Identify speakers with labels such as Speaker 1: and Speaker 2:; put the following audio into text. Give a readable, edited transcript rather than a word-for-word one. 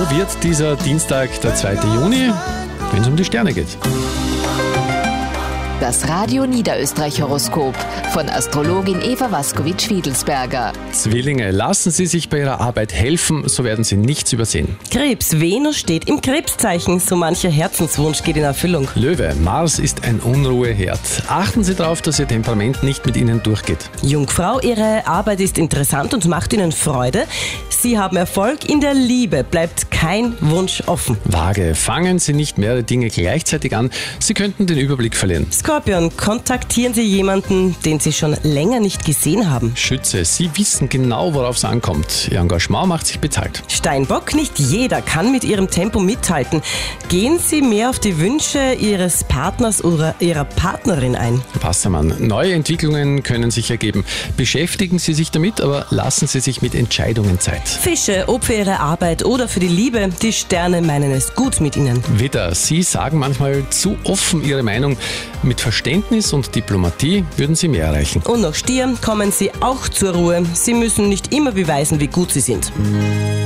Speaker 1: wird dieser Dienstag, der 2. Juni, wenn es um die Sterne geht?
Speaker 2: Das Radio Niederösterreich-Horoskop von Astrologin Eva Waskowitsch-Fiedelsberger.
Speaker 1: Zwillinge, lassen Sie sich bei Ihrer Arbeit helfen, so werden Sie nichts übersehen.
Speaker 3: Krebs, Venus steht im Krebszeichen, so mancher Herzenswunsch geht in Erfüllung.
Speaker 1: Löwe, Mars ist ein Unruheherd. Achten Sie darauf, dass Ihr Temperament nicht mit Ihnen durchgeht.
Speaker 3: Jungfrau, Ihre Arbeit ist interessant und macht Ihnen Freude. Sie haben Erfolg in der Liebe, bleibt kein Wunsch offen.
Speaker 1: Waage, fangen Sie nicht mehrere Dinge gleichzeitig an, Sie könnten den Überblick verlieren.
Speaker 3: Skorpion, kontaktieren Sie jemanden, den Sie schon länger nicht gesehen haben.
Speaker 1: Schütze, Sie wissen genau, worauf es ankommt. Ihr Engagement macht sich bezahlt.
Speaker 3: Steinbock, nicht jeder kann mit Ihrem Tempo mithalten. Gehen Sie mehr auf die Wünsche Ihres Partners oder Ihrer Partnerin ein.
Speaker 1: Wassermann, neue Entwicklungen können sich ergeben. Beschäftigen Sie sich damit, aber lassen Sie sich mit Entscheidungen Zeit.
Speaker 3: Fische, ob für Ihre Arbeit oder für die Liebe, die Sterne meinen es gut mit Ihnen.
Speaker 1: Widder, Sie sagen manchmal zu offen Ihre Meinung. Mit Verständnis und Diplomatie würden Sie mehr erreichen.
Speaker 3: Und noch Stier, kommen Sie auch zur Ruhe. Sie müssen nicht immer beweisen, wie gut Sie sind.